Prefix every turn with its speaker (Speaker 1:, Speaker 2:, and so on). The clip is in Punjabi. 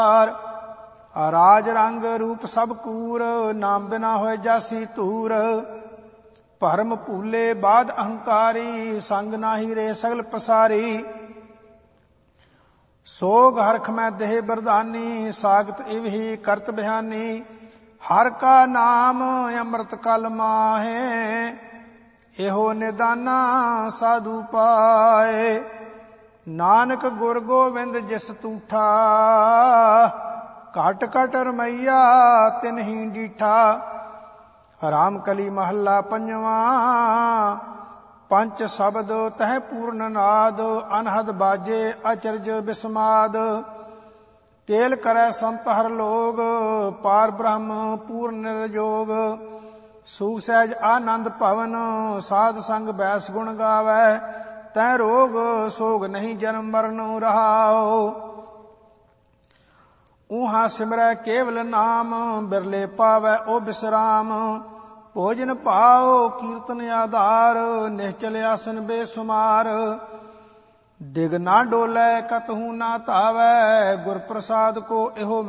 Speaker 1: ਰਾਜ ਰੰਗ ਰੂਪ ਸਭ ਕੂਰ, ਨਾਮ ਬਿਨਾ ਹੋਏ ਜਾਸੀ ਧੂਰ। ਭਰਮ ਭੂਲੇ ਬਾਦ ਅਹੰਕਾਰੀ, ਸੰਗ ਨਾਹੀ ਰੇ ਸਗਲ ਪਸਾਰੀ। ਸੋਗ ਹਰਖ ਮੈਂ ਦੇਹ ਬਰਦਾਨੀ, ਸਾਗਤ ਇਵਹੀ ਕਰਤ ਬਿਆਨੀ। ਹਰ ਕਾ ਨਾਮ ਅੰਮ੍ਰਿਤ ਕਲ ਮਾਹੇ, ਇਹੋ ਨਿਦਾਨਾ ਸਾਧੂ ਪਾਏ। ਨਾਨਕ ਗੁਰ ਗੋਬਿੰਦ ਜਿਸ ਤੂਠਾ, ਘਟ ਘਟ ਰਮਈਆ ਤਿਨਹੀ ਡੀਠਾ। ਰਾਮ ਕਲੀ ਮਹੱਲਾ ਪੰਜਵਾਂ, ਪੰਚ ਸ਼ਬਦ ਤਹਿ ਪੂਰਨ ਨਾਦ। ਅਨਹਦ ਬਾਜੇ ਅਚਰਜ ਬਿਸਮਾਦ, ਕੇਲ ਕਰੈ ਸੰਤ ਹਰ ਲੋਗ। ਪਾਰ ਬ੍ਰਹਮ ਪੂਰਨ ਨਿਰਜੋਗ, ਸੂਖ ਸਹਿਜ ਆਨੰਦ ਭਵਨ। ਸਾਧ ਸੰਗ ਬੈਸ ਗੁਣ ਗਾਵੈ, ਤੈ ਰੋਗ ਸੋਗ ਨਹੀਂ ਜਨਮ ਮਰਨ ਰਹਾਉ। ਊਹਾ ਸਿਮਰੈ ਕੇਵਲ ਨਾਮ, ਬਿਰਲੇ ਪਾਵੈ ਓ ਬਿਸਰਾਮ। ਭੋਜਨ ਪਾਓ ਕੀਰਤਨ ਆਧਾਰ, ਨਿਹਚਲ ਆਸਨ ਬੇਸੁਮਾਰ। ਡਿਗ ਨਾ ਡੋਲੇ ਕਤਹੂ ਨਾ ਧਾਵੈ, ਗੁਰ ਪ੍ਰਸਾਦ ਕੋ ਇਹੋ